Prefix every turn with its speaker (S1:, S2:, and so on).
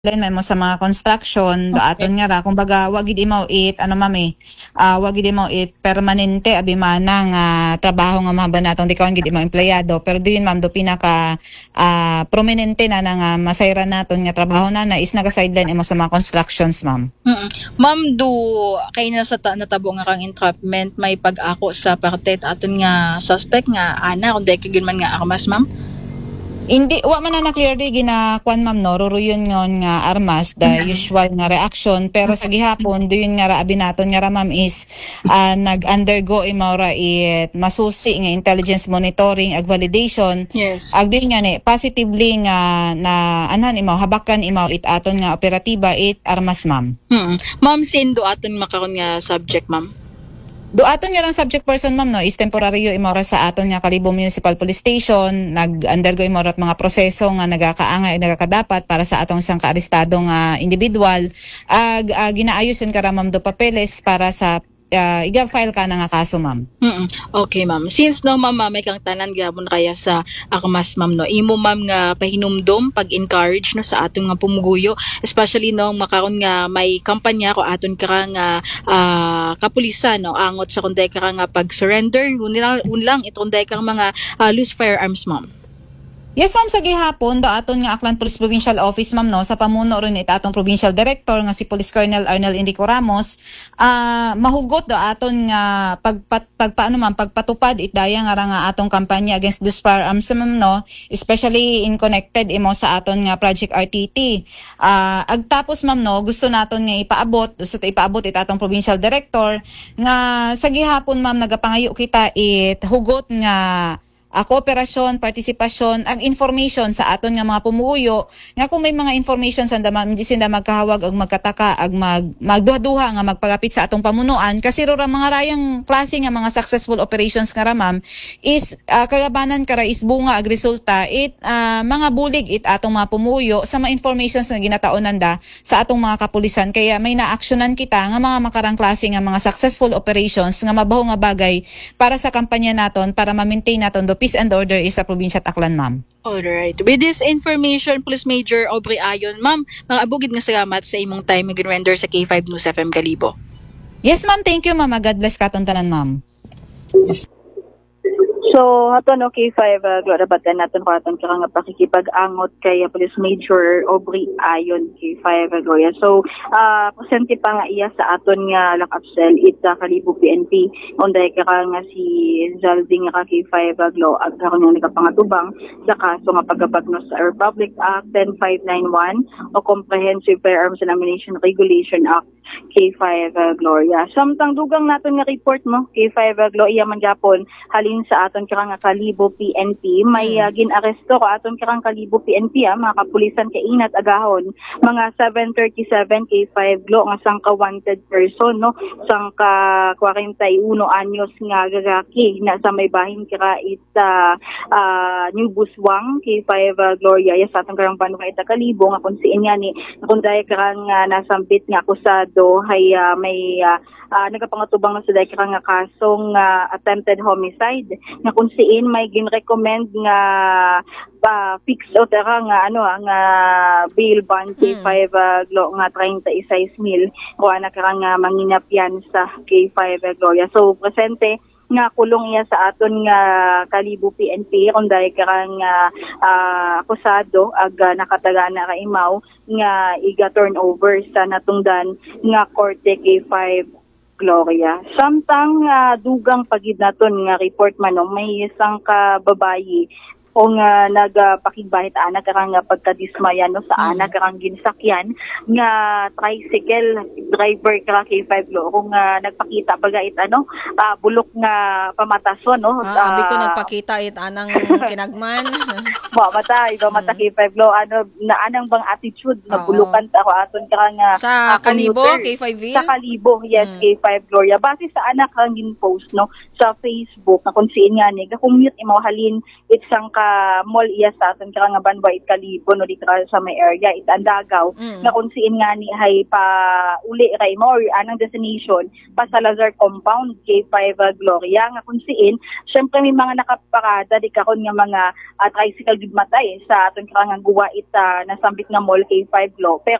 S1: may mo sa mga construction aton nga ra kumbaga wag gid imaw it wag gid imaw it permanente abimana nga trabaho nga mahaba natong di karon gid imaw empleyado pero diin ma'am do pinaka prominente na nga masayran naton nga trabaho na is naga-sideline imo sa mga constructions ma'am.
S2: Ma'am, do kay na sa natabo nga kang entrapment may pag-ako sa parte aton nga suspect nga ana kun dai kay man nga armas ma'am?
S1: Hindi, wa man na clearly ginakuan ma'am no, ruruyon ngon nga armas, the usual nga reaction, pero sa gihapon, doon nga ra abinaton nga ra ma'am is nag-undergo imawra it masusi nga intelligence monitoring ag validation.
S2: Yes.
S1: Ag din nga ni, positively nga na anan imaw, habakan imaw it aton nga operatiba it armas ma'am.
S2: Ma'am, sindo aton makaron nga subject ma'am?
S1: Do aton nga lang subject person ma'am no is temporaryo imora sa aton nga Kalibo Municipal Police Station nag-undergo imora mga proseso nga nagakaangay nagakadapat para sa atong isang kaarestado nga individual ginaayos yun kara ma'am do papeles para sa iga-file ka na nga kaso ma'am.
S2: Okay ma'am. Since no ma'am may kang tanan gyapon kaya sa akmas ma'am no. Imo ma'am nga pahinumdom pag-encourage no sa atong nga pumuguyo especially no makaron nga may kampanya ko aton kara nga kapulisan no angot sa kunday kara nga pag-surrender unlang itunday kang mga loose firearms ma'am.
S1: Yes ma'am, sa gihapon do aton nga Aklan Police Provincial Office ma'am no sa pamuno ron it atong Provincial Director nga si Police Colonel Arnel Indico Ramos mahugot do aton nga pagpatupad it daya nga atong kampanya against loose firearms ma'am no especially in connected imo sa aton nga Project RTT. Agtapos ma'am no gusto naton nga ipaabot it atong Provincial Director nga sa gihapon ma'am nagapangayo kita it hugot nga kooperasyon, partisipasyon, ang information sa aton nga mga pumuyo nga kung may mga information sanda ma'am hindi sinda magkahawag ag magkataka ag magduha-duha nga magpagapit sa atong pamunuan kasi ro mga rayang klase nga mga successful operations nga ra ma'am is kagabanan kara is bunga ag resulta it mga bulig it atong mga pumuyo sa mga informations nga ginataonan da sa atong mga kapulisan kaya may naaksyonan kita nga mga makarang klase nga mga successful operations nga mabaho nga bagay para sa kampanya naton para ma-maintain naton do peace and order is sa probinsya Aklan ma'am.
S2: Alright. With this information, Police Major Aubrey Ayon, ma'am, mga abugid nga salamat sa imong time mag-render sa K5 News FM Kalibo.
S1: Yes ma'am, thank you ma'am. God bless katon tanan ma'am.
S3: So, haton K5, glorabatan natin ko aton kaya nga pakikipag-angot kay Police Major Aubrey Ayon K5, Gloria. So, presente pa nga iya sa aton nga lock-up cell it Kalibo PNP. Unday kaya nga si Zalding nga K5, Glo, at karon nga nagapangatubang sa kaso nga pagabagno sa Republic Act 10591 o Comprehensive Firearms and Ammunition Regulation Act K5, Gloria. Samtang dugang naton nga report mo, K5, Gloria man gyapon halin sa aton kirang Kalibo PNP may ginaresto ko aton kirang Kalibo PNP mga kapulisan kay inat agahon mga 737 K5 Glo nga sangka wanted person no sangka 41 anyos nga gagaki na sa may bahin kira New Buswang K5 Gloria yes atong karang banu kay Kalibo nga kun siin nga ni kun dai karang nasambit nga akusado hay may nagapangatubang na sa kira nga kasong attempted homicide nga kung siin may ginrecommend nga fix o tara nga nga bail bond K5 Glo nga 36,000 kuha na karang manginapyan sa K5 Gloria. So presente nga kulong iya sa aton nga Kalibo PNP kung dahil karang akusado ag nakatagana ka imaw nga iga turnover sa natungdan nga korte K5 Gloria. Samtang dugang pagid naton nga report manong may isang ka babayi o nga nagpakigbahit ana karang pagkadismaya no sa ana karang ginsakyan nga tricycle driver kara K5 Glo kung nagpakita pagait bulok nga pamatason no
S4: abi ko nagpakita it anang kinagman
S3: mata K5 Glo na anang bang attitude na bulukan ako aton karang
S4: sa Kalibo K5
S3: sa Kalibo yes K5 Gloria base sa anak kang gin-post no sa Facebook na kung siin nga ni ga-commute imaw halin itsang naka mall iya sa aton kara nga Banwa it Kalibo no di kara sa may area it Andagaw nga kung siin nga ni hay pa uli ray mo or anang destination pa Salazar compound K5 Gloria nga kung siin syempre may mga nakaparada di karon nga mga tricycle gid matay sa aton kara nga guwa it nasambit nga mall K5 Glo pero